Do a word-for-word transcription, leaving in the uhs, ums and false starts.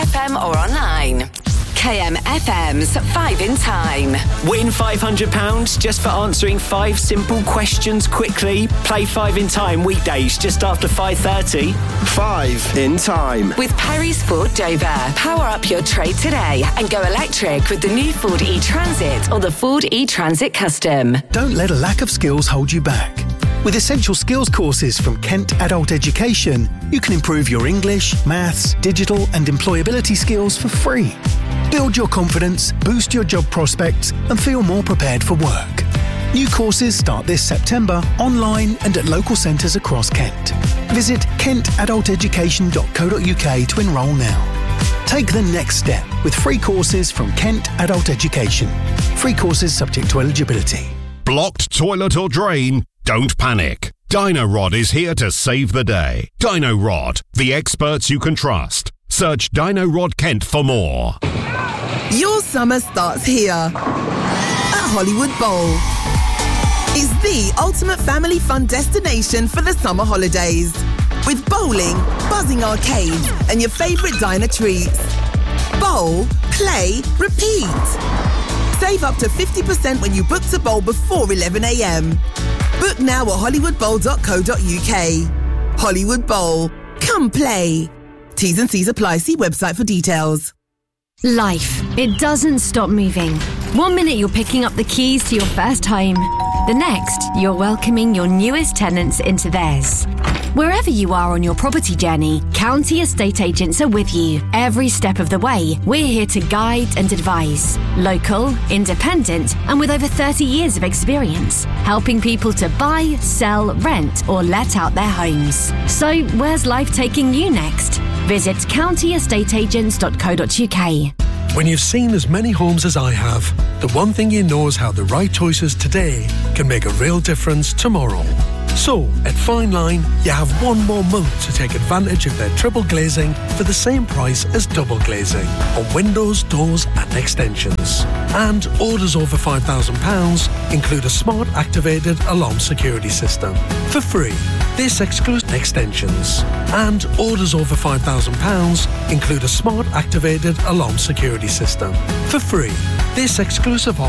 F M or online. K M F M's five in Time. Win five hundred pounds just for answering five simple questions quickly. Play five in Time weekdays just after five thirty. five in Time. With Perry's Ford Dover. Power up your trade today and go electric with the new Ford e-Transit or the Ford e-Transit Custom. Don't let a lack of skills hold you back. With essential skills courses from Kent Adult Education, you can improve your English, maths, digital and employability skills for free. Build your confidence, boost your job prospects and feel more prepared for work. New courses start this September online and at local centres across Kent. Visit kent adult education dot co dot uk to enrol now. Take the next step with free courses from Kent Adult Education. Free courses subject to eligibility. Blocked toilet or drain? Don't panic. DynoRod is here to save the day. DynoRod, the experts you can trust. Search DynoRod Kent for more. Your summer starts here at Hollywood Bowl. It's the ultimate family fun destination for the summer holidays. With bowling, buzzing arcades, and your favourite diner treats. Bowl, play, repeat. Save up to fifty percent when you book to bowl before eleven a.m. Book now at hollywood bowl dot co dot uk. Hollywood Bowl. Come play. T's and C's apply. See website for details. Life. It doesn't stop moving. One minute you're picking up the keys to your first home. The next, you're welcoming your newest tenants into theirs. Wherever you are on your property journey, County Estate Agents are with you every step of the way. We're here to guide and advise. Local, independent, and with over thirty years of experience, helping people to buy, sell, rent, or let out their homes. So, where's life taking you next? Visit county estate agents dot co dot uk. When you've seen as many homes as I have, the one thing you know is how the right choices today can make a real difference tomorrow. So, at Fine Line, you have one more month to take advantage of their triple glazing for the same price as double glazing on windows, doors and extensions. And orders over five thousand pounds include a smart activated alarm security system for free. This excludes extensions. And orders over five thousand pounds include a smart activated alarm security system for free. This exclusive